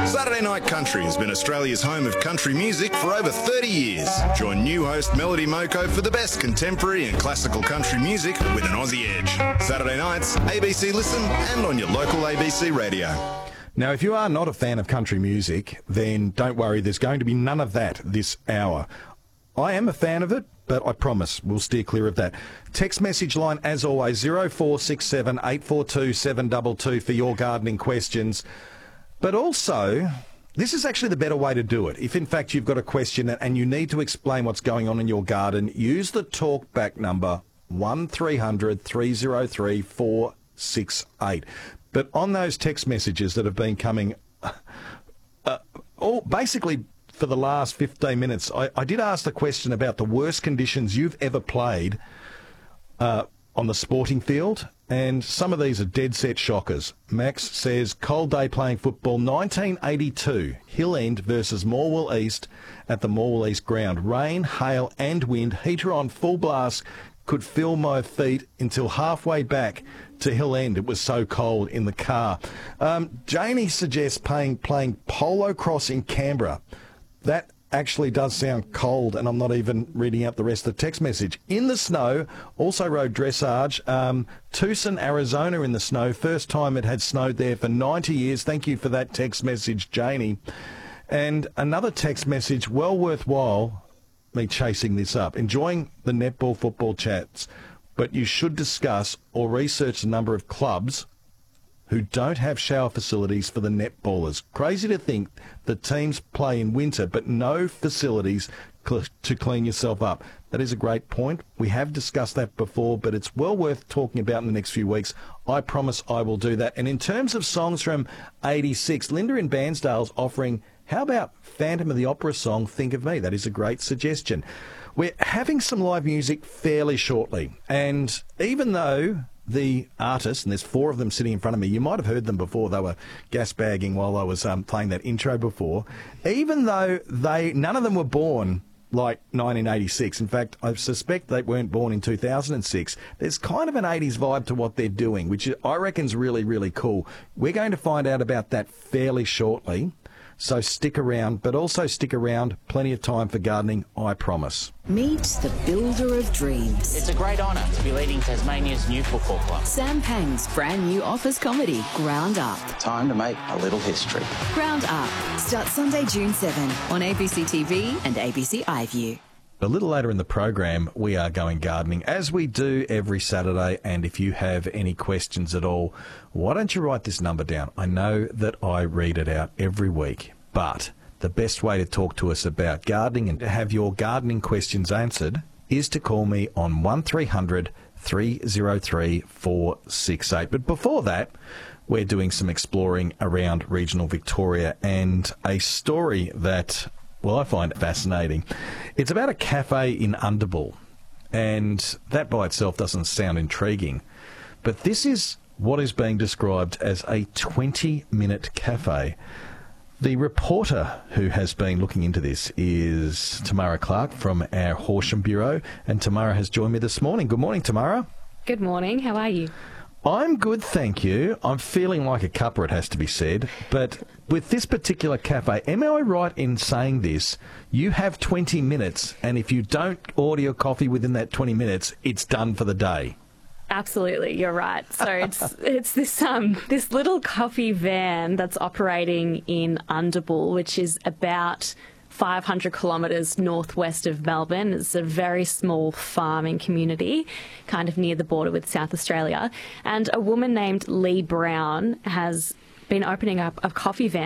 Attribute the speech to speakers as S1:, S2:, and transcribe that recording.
S1: Saturday Night Country has been Australia's home of country music for over 30 years. Join new host Melody Moko for the best contemporary and classical country music with an Aussie edge. Saturday nights, ABC Listen and on your local ABC radio.
S2: Now, if you are not a fan of country music, then don't worry, there's going to be none of that this hour. I am a fan of it, but I promise we'll steer clear of that. Text message line, as always, 0467 842 722 for your gardening questions. But also, this is actually the better way to do it. If, in fact, you've got a question and you need to explain what's going on in your garden, use the talkback number 1300 303 468. But on those text messages that have been coming, basically for the last 15 minutes, I did ask the question about the worst conditions you've ever played on the sporting field, and some of these are dead set shockers. Max says, cold day playing football, 1982, Hill End versus Morwell East at the Morwell East ground. Rain, hail and wind, heater on full blast, could feel my feet until halfway back to Hill End. It was so cold in the car. Janie suggests playing polo cross in Canberra. That actually does sound cold, and I'm not even reading out the rest of the text message. In the snow, also rode dressage. Tucson, Arizona in the snow. First time it had snowed there for 90 years. Thank you for that text message, Janie. And another text message, well worthwhile me chasing this up. Enjoying the netball football chats, but you should discuss or research the number of clubs who don't have shower facilities for the netballers. Crazy to think that teams play in winter but no facilities to clean yourself up. That is a great point. We have discussed that before, but it's well worth talking about in the next few weeks. I promise I will do that. And in terms of songs from 86, Linda in Bairnsdale's offering, how about Phantom of the Opera song, Think of Me? That is a great suggestion. We're having some live music fairly shortly, and even though the artists, and there's four of them sitting in front of me, you might have heard them before, they were gas bagging while I was playing that intro before, even though none of them were born like 1986. In fact, I suspect they weren't born in 2006. There's kind of an 80s vibe to what they're doing, which I reckon is really, really cool. We're going to find out about that fairly shortly. So stick around, but also stick around. Plenty of time for gardening, I promise.
S3: Meet the builder of dreams.
S4: It's a great honour to be leading Tasmania's new football club.
S3: Sam Pang's brand new office comedy, Ground Up.
S4: Time to make a little history.
S3: Ground Up starts Sunday, June 7 on ABC TV and ABC iView.
S2: A little later in the program, we are going gardening, as we do every Saturday. And if you have any questions at all, why don't you write this number down? I know that I read it out every week, but the best way to talk to us about gardening and to have your gardening questions answered is to call me on 1300 303 468. But before that, we're doing some exploring around regional Victoria, and a story that, well, I find it fascinating. It's about a cafe in Underbull, and that by itself doesn't sound intriguing. But this is what is being described as a 20-minute cafe. The reporter who has been looking into this is Tamara Clark from our Horsham Bureau, and Tamara has joined me this morning. Good morning, Tamara.
S5: Good morning. How are you?
S2: I'm good, thank you. I'm feeling like a cuppa, it has to be said. But with this particular cafe, am I right in saying this? You have 20 minutes, and if you don't order your coffee within that 20 minutes, it's done for the day.
S5: Absolutely, you're right. So it's this little coffee van that's operating in Underbull, which is about 500 kilometres northwest of Melbourne. It's a very small farming community, kind of near the border with South Australia. And a woman named Lee Brown has been opening up a coffee van